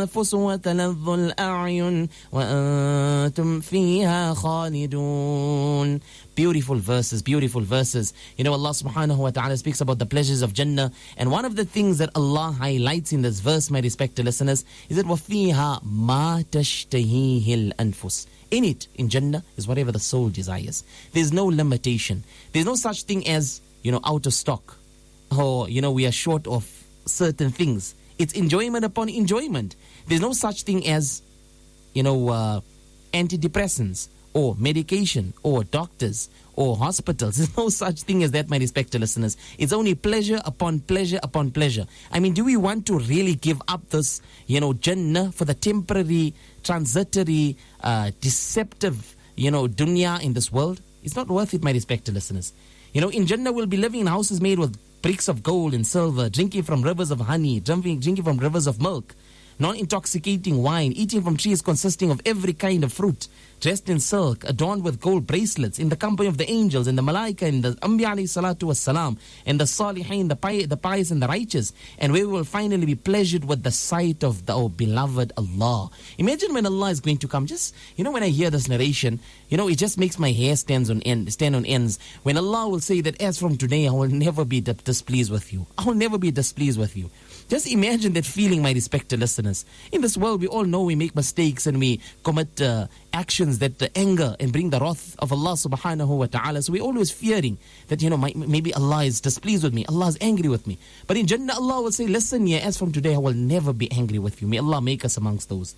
التنافس وتلذ الأعين وأنتم فيها خالدون. Beautiful verses, beautiful verses. You know, Allah subhanahu wa ta'ala speaks about the pleasures of Jannah. And one of the things that Allah highlights in this verse, my respected listeners, is that وَفِيهَا مَا تَشْتَهِيهِ الْأَنفُسِ. In it, in Jannah, is whatever the soul desires. There's no limitation. There's no such thing as, out of stock. Or, we are short of certain things. It's enjoyment upon enjoyment. There's no such thing as, antidepressants or medication or doctors or hospitals. There's no such thing as that, my respected listeners. It's only pleasure upon pleasure upon pleasure. I mean, do we want to really give up this, Jannah for the temporary, transitory, deceptive, dunya in this world? It's not worth it, my respected listeners. In Jannah we'll be living in houses made with bricks of gold and silver, drinking from rivers of honey, drinking from rivers of milk, non-intoxicating wine, eating from trees consisting of every kind of fruit, dressed in silk, adorned with gold bracelets, in the company of the angels and the malaika and the anbiya alayhi salatu wassalam, and the salihin, the pious and the righteous, and we will finally be pleasured with the sight of our beloved Allah. Imagine when Allah is going to come. Just, when I hear this narration, it just makes my hair stand on ends. When Allah will say that as from today, I will never be displeased with you. I will never be displeased with you. Just imagine that feeling, my respected listeners. In this world, we all know we make mistakes and we commit actions that anger and bring the wrath of Allah subhanahu wa ta'ala. So we're always fearing that, maybe Allah is displeased with me. Allah is angry with me. But in Jannah, Allah will say, listen, as from today, I will never be angry with you. May Allah make us amongst those.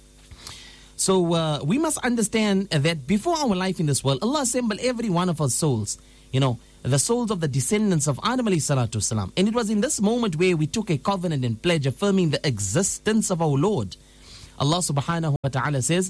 So we must understand that before our life in this world, Allah assembled every one of our souls, the souls of the descendants of Adam alayhi salatu wasalam. And it was in this moment where we took a covenant and pledge affirming the existence of our Lord. Allah subhanahu wa ta'ala says,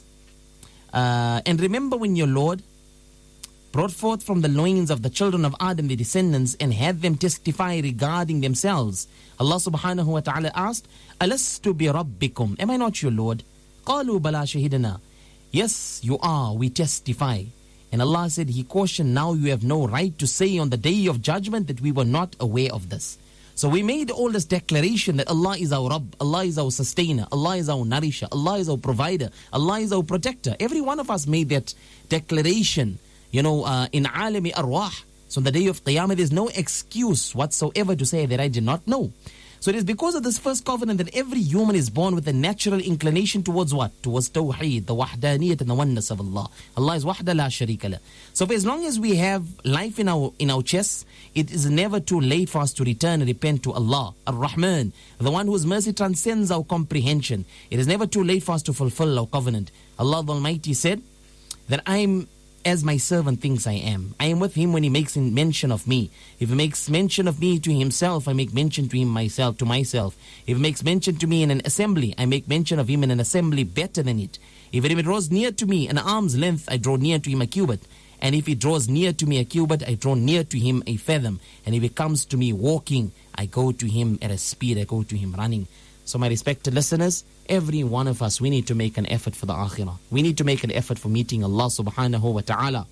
and remember when your Lord brought forth from the loins of the children of Adam the descendants and had them testify regarding themselves. Allah subhanahu wa ta'ala asked, Alastu bi rabbikum, am I not your Lord? Qalu bala shahidana. Yes, you are, we testify. And Allah said, He cautioned, now you have no right to say on the day of judgment that we were not aware of this. So we made all this declaration that Allah is our Rabb, Allah is our sustainer, Allah is our nourisher, Allah is our provider, Allah is our protector. Every one of us made that declaration, in alami arwah. So on the day of Qiyamah, there's no excuse whatsoever to say that I did not know. So it is because of this first covenant that every human is born with a natural inclination towards what? Towards Tawheed, the Wahdaniyat and the oneness of Allah. Allah is Wahda la Sharika la. So for as long as we have life in our chests, it is never too late for us to return and repent to Allah, Ar-Rahman, the one whose mercy transcends our comprehension. It is never too late for us to fulfill our covenant. Allah the Almighty said that I am as my servant thinks I am. I am with him when he makes mention of me. If he makes mention of me to himself, I make mention to him to myself. If he makes mention to me in an assembly, I make mention of him in an assembly better than it. If he draws near to me an arm's length, I draw near to him a cubit. And if he draws near to me a cubit, I draw near to him a fathom. And if he comes to me walking, I go to him at a speed, I go to him running. So my respected listeners, every one of us, we need to make an effort for the akhirah. We need to make an effort for meeting Allah subhanahu wa ta'ala.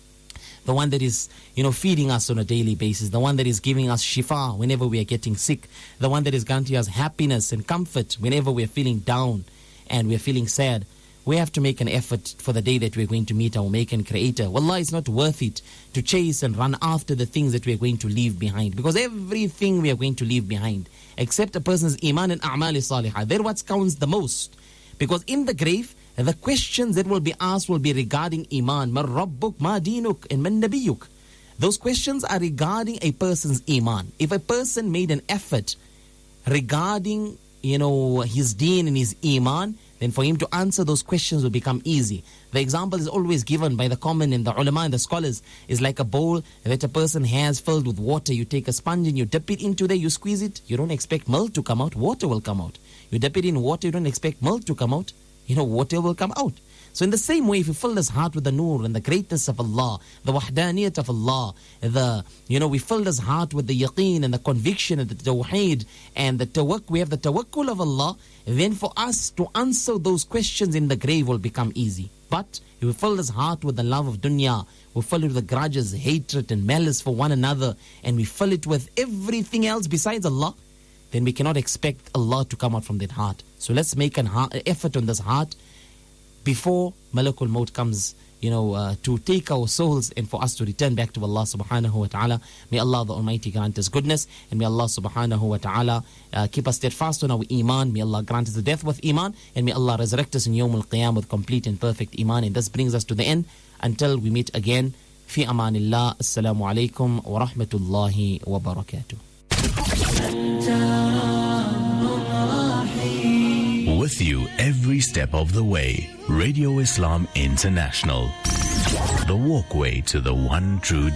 The one that is, feeding us on a daily basis. The one that is giving us shifa whenever we are getting sick. The one that is granting us happiness and comfort whenever we are feeling down and we are feeling sad. We have to make an effort for the day that we're going to meet our Maker and Creator. Wallah, it's not worth it to chase and run after the things that we're going to leave behind. Because everything we are going to leave behind, except a person's iman and a'mal salihah, that's what counts the most. Because in the grave, the questions that will be asked will be regarding iman. Man rabbuk, ma dinuk, and man nabiyuk. Those questions are regarding a person's iman. If a person made an effort regarding, his deen and his iman, then for him to answer those questions will become easy. The example is always given by the common and the ulama and the scholars is like a bowl that a person has filled with water. You take a sponge and you dip it into there, you squeeze it. You don't expect milk to come out, water will come out. You dip it in water, you don't expect milk to come out. Water will come out. So in the same way, if you fill his heart with the nur and the greatness of Allah, the wahdaniyat of Allah, we fill his heart with the yaqeen and the conviction and the tawheed and we have the tawakkul of Allah, then for us to answer those questions in the grave will become easy. But if we fill his heart with the love of dunya, we fill it with the grudges, hatred and malice for one another, and we fill it with everything else besides Allah, then we cannot expect Allah to come out from that heart. So let's make an effort on this heart before Malakul Maut comes, to take our souls and for us to return back to Allah subhanahu wa ta'ala. May Allah the Almighty grant us goodness, and may Allah subhanahu wa ta'ala keep us steadfast on our iman. May Allah grant us the death with iman, and may Allah resurrect us in Yawm al-Qiyam with complete and perfect iman. And this brings us to the end until we meet again. Fi amanillah. Assalamu alaikum wa rahmatullahi wa barakatuh. With you every step of the way. Radio Islam International. The walkway to the one true